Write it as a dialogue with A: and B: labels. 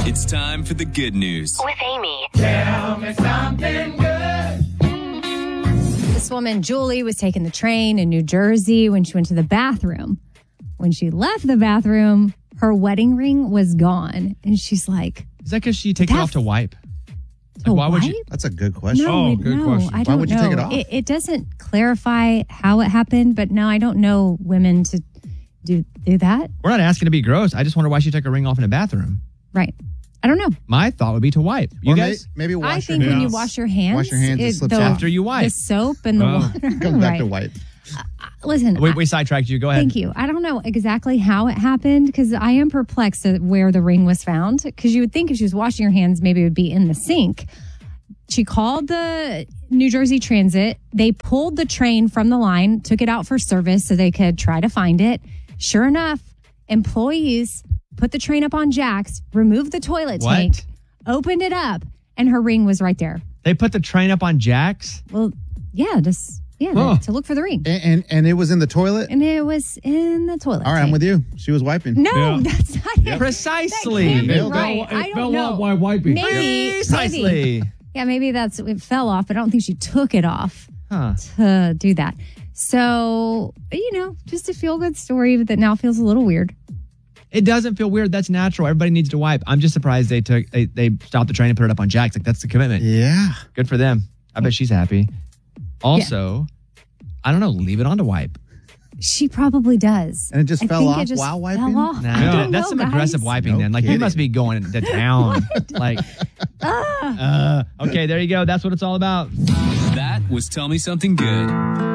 A: It's time for the good news.
B: With Amy.
C: Tell me something good.
D: This woman, Julie, was taking the train in New Jersey when she went to the bathroom. When she left the bathroom, her wedding ring was gone. And she's like,
E: Is that because she takes it off to wipe?
D: why
E: would you?
F: That's a good question.
D: No,
E: good question.
D: I don't
F: Why would you
D: know.
F: take it off?
D: It doesn't clarify how it happened, but no, I don't know women to do that.
E: We're not asking to be gross. I just wonder why she took her ring off in a bathroom.
D: Right. I don't know.
E: My thought would be to wipe. You
F: Or
E: guys?
F: maybe wash
D: I
F: your
D: think
F: hands.
D: when you wash your hands,
F: Wash your hands, it slips off.
E: After you wipe.
D: the soap and the water.
F: Comes back to
D: Right.
F: wipe.
D: Listen,
E: We sidetracked you. Go ahead.
D: thank you. I don't know exactly how it happened because I am perplexed at where the ring was found. Because you would think if she was washing her hands, maybe it would be in the sink. She called the New Jersey Transit. They pulled the train from the line, took it out for service so they could try to find it. Sure enough, employees put the train up on jacks, removed the toilet
E: What?
D: tank, opened it up, and her ring was right there.
E: They put the train up on jacks?
D: Well, yeah,
E: Huh.
D: to look for the ring.
F: And it was in the toilet?
D: And it was in the toilet.
F: All right, I'm with you. She was wiping.
D: No,
E: Yeah.
D: that's not it.
E: Precisely.
D: That can't be
F: Nailed it.
D: right. I don't know.
C: while wiping.
D: Maybe.
E: Precisely.
D: Yeah, maybe it fell off, but I don't think she took it off
E: Huh.
D: to do that. So, just a feel-good story that now feels a little weird.
E: It doesn't feel weird. That's natural. Everybody needs to wipe. I'm just surprised they stopped the train and put it up on jacks. Like, that's the commitment.
F: Yeah.
E: Good for them. I bet she's happy. Also, I don't know, leave it on to wipe.
D: She probably does.
F: And it just
D: I
F: fell
D: think
F: off
D: it just
F: while wiping?
D: fell off.
E: Nah,
D: I don't
E: that's
D: know,
E: some
D: guys.
E: aggressive wiping
F: No
E: then. Like, you
F: kidding.
E: must be going to town. Like, okay, there you go. That's what it's all about.
A: That was Tell Me Something Good.